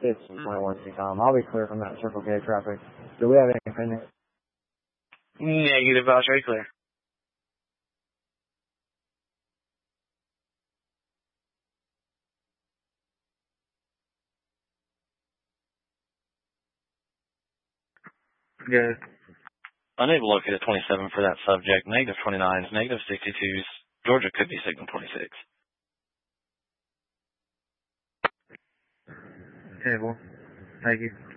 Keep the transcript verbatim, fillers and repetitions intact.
fifteen point one six. Um, I'll be clear from that Circle K traffic. Do we have anything? Negative, I'll very clear. Good. Unable to locate a twenty-seven for that subject. Negative twenty-nines, negative sixty-twos. Georgia could be signal twenty-six. Okay, well, thank you.